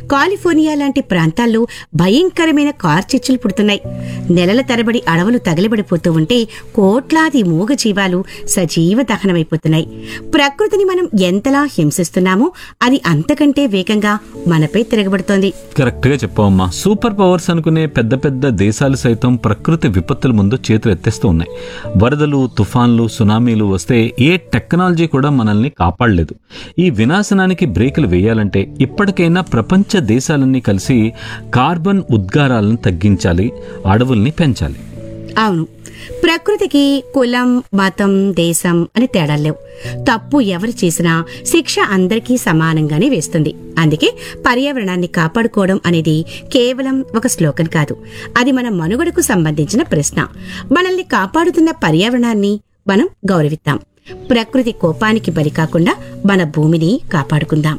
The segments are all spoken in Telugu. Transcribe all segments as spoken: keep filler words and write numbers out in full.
కాలిఫోర్నియా లాంటి ప్రాంతాల్లో భయంకరమైన కార్చిచ్చులు పుడుతున్నాయి. నెలల తరబడి అడవులు తగలబడిపోతూ ఉంటే కోట్లాది మూగ జీవాలు సజీవ దహనమైపోతున్నాయి. ప్రకృతిని మనం ఎంతలా హింసిస్తున్నామో అది అంతకంటే వేగంగా మనపై తిరగబడుతోంది. కరెక్ట్ గా చెప్పావమ్మా. సూపర్ పవర్స్ అనుకునే పెద్ద పెద్ద దేశాలు సైతం ప్రకృతి విపత్తుల ముందు చేతులు ఎత్తేస్తూ ఉన్నాయి. వరదలు, తుఫాన్లు, సునామీలు వస్తే ఏ టెక్నాలజీ కూడా మనల్ని కాపాడలేదు. ఈ వినాశనానికి బ్రేకులు వేయాలంటే ఇప్పటికైనా ప్రపంచ దేశాలన్నీ కలిసి కార్బన్ ఉద్గారాలను తగ్గించాలి, అడవుల్ని పెంచాలి. అవును, ప్రకృతికి కులం, మతం, దేశం అని తేడాలు లేవు. తప్పు ఎవరు చేసినా శిక్ష అందరికీ సమానంగానే వేస్తుంది. అందుకే పర్యావరణాన్ని కాపాడుకోవడం అనేది కేవలం ఒక స్లోగన్ కాదు, అది మన మనుగడకు సంబంధించిన ప్రశ్న. మనల్ని కాపాడుతున్న పర్యావరణాన్ని మనం గౌరవిద్దాం. ప్రకృతి కోపానికి బలి కాకుండా మన భూమిని కాపాడుకుందాం.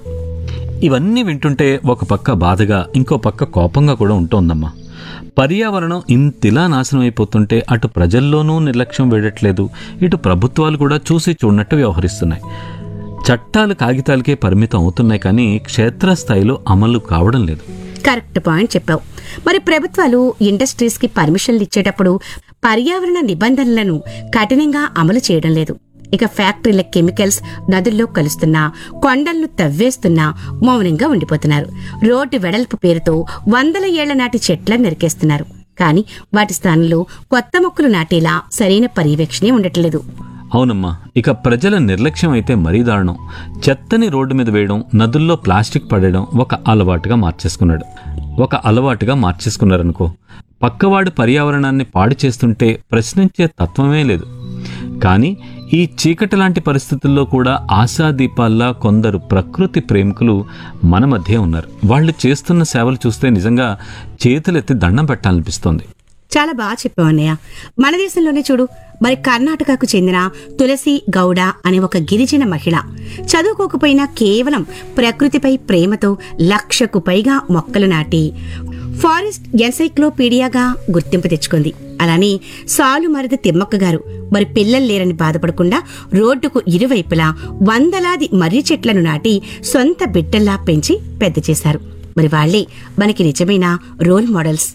ఇవన్నీ వింటుంటే ఒక పక్క బాధగా, ఇంకో పక్క కోపంగా కూడా ఉంటోందమ్మా. పర్యావరణం ఇంతిలా నాశనం అయిపోతుంటే అటు ప్రజల్లోనూ నిర్లక్ష్యం వేయట్లేదు, ఇటు ప్రభుత్వాలు కూడా చూసి చూడనట్టు వ్యవహరిస్తున్నాయి. చట్టాలు కాగితాలకే పరిమితం అవుతున్నాయి, కానీ క్షేత్రస్థాయిలో అమలు కావడం లేదు. కరెక్ట్ పాయింట్ చెప్పావు. మరి ప్రభుత్వాలు ఇండస్ట్రీస్ కి పర్మిషన్లు ఇచ్చేటప్పుడు పర్యావరణ నిబంధనలను కఠినంగా అమలు చేయడం లేదు. ఇక ఫ్యాక్టరీల కెమికల్స్ నదుల్లో కలుస్తున్నా, కొండలను తవ్వేస్తున్నా మౌనంగా ఉండిపోతున్నారు. రోడ్డు వెడల్పు పేరుతో వందల ఏళ్ల నాటి చెట్లను నరికేస్తున్నారు, కానీ వాటి స్థానంలో కొత్త మొక్కలు నాటేలా సరైన పర్యవేక్షణే ఉండట్లేదు. అవునమ్మా, ఇక ప్రజల నిర్లక్ష్యం అయితే మరీ దారుణం. చెత్తని రోడ్డు మీద వేయడం, నదుల్లో ప్లాస్టిక్ పడేయడం ఒక అలవాటుగా మార్చేసుకున్నాడు ఒక అలవాటుగా మార్చేసుకున్నారనుకో. పక్కవాడు పర్యావరణాన్ని పాడు చేస్తుంటే ప్రశ్నించే తత్వమే లేదు. కానీ ఈ చీకటి లాంటి పరిస్థితుల్లో కూడా ఆశాదీపాల్లా కొందరు ప్రకృతి ప్రేమికులు మన మధ్య ఉన్నారు. వాళ్ళు చేస్తున్న సేవలు చూస్తే నిజంగా చేతులెత్తి దండం పెట్టాలనిపిస్తోంది. చాలా బాగా చెప్పావు అన్నయ్య. మన దేశంలోనే చూడు, మరి కర్ణాటకకు చెందిన తులసి గౌడ అనే ఒక గిరిజన మహిళ చదువుకోకపోయినా కేవలం ప్రకృతిపై ప్రేమతో లక్షకు పైగా మొక్కలు నాటి ఫారెస్ట్ ఎన్సైక్లోపీడియాగా గుర్తింపు తెచ్చుకుంది. అలానే సాలుమరద తిమ్మక్క గారు మరి పిల్లలు లేరని బాధపడకుండా రోడ్డుకు ఇరువైపులా వందలాది మర్రి చెట్లను నాటి సొంత బిడ్డల్లా పెంచి పెద్ద చేశారు. మరి వాళ్లే మనకి నిజమైన రోల్ మోడల్స్.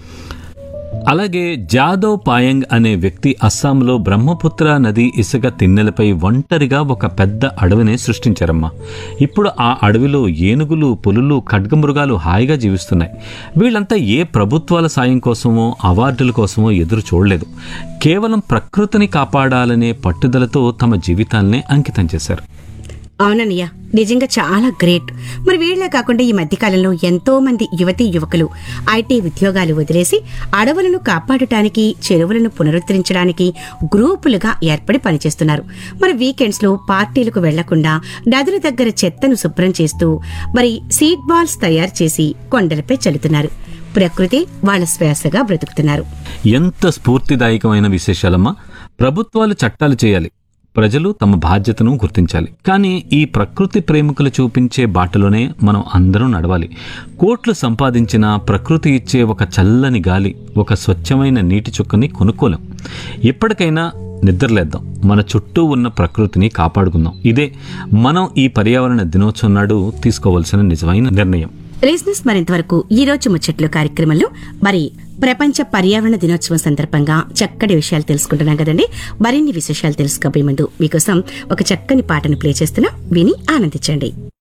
అలాగే జాదవ్ పాయంగ్ అనే వ్యక్తి అస్సాంలో బ్రహ్మపుత్ర నది ఇసుక తిన్నెలపై ఒంటరిగా ఒక పెద్ద అడవిని సృష్టించారమ్మా. ఇప్పుడు ఆ అడవిలో ఏనుగులు, పులులు, ఖడ్గమృగాలు హాయిగా జీవిస్తున్నాయి. వీళ్ళంతా ఏ ప్రభుత్వాల సాయం కోసమో అవార్డుల కోసమో ఎదురు చూడలేదు. కేవలం ప్రకృతిని కాపాడాలనే పట్టుదలతో తమ జీవితాల్నే అంకితం చేశారు. అవునన్నయ్య, నిజంగా చాలా గ్రేట్. మరి వీళ్లే కాకుండా ఈ మధ్యకాలంలో ఎంతో మంది యువతీ యువకులు ఐటీ ఉద్యోగాలు వదిలేసి అడవులను కాపాడటానికి, చెరువులను పునరుద్ధరించడానికి గ్రూపులుగా ఏర్పడి పనిచేస్తున్నారు. మరి వీకెండ్స్ లో పార్టీలకు వెళ్లకుండా నదుల దగ్గర చెత్తను శుభ్రం చేస్తూ మరి సీడ్ బాల్స్ తయారు చేసి కొండలపై చల్లుతున్నారు. ప్రకృతి వాళ్ళ శ్వాసగా బ్రతుకుతున్నారు. ఎంత స్ఫూర్తిదాయకమైన విశేషాలమ్మా. ప్రభుత్వాలు చట్టాలు చేయాలి, ప్రజలు తమ బాధ్యతను గుర్తించాలి. కానీ ఈ ప్రకృతి ప్రేమికులు చూపించే బాటలోనే మనం అందరం నడవాలి. కోట్లు సంపాదించిన ప్రకృతి ఇచ్చే ఒక చల్లని గాలి, ఒక స్వచ్ఛమైన నీటి చుక్కని కొనుక్కోలేం. ఎప్పటికైనా నిద్రలేద్దాం, మన చుట్టూ ఉన్న ప్రకృతిని కాపాడుకుందాం. ఇదే మనం ఈ పర్యావరణ దినోత్సవం నాడు తీసుకోవాల్సిన నిజమైన నిర్ణయం. రీజనస్ మరింతవరకు ఈ రోజు ముచ్చట్లు కార్యక్రమంలో మరి ప్రపంచ పర్యావరణ దినోత్సవం సందర్భంగా చక్కటి విషయాలు తెలుసుకుంటున్నాం కదండి. మరిన్ని విశేషాలు తెలుసుకోబోయే ముందు మీకోసం ఒక చక్కని పాటను ప్లే చేస్తున్నా, విని ఆనందించండి.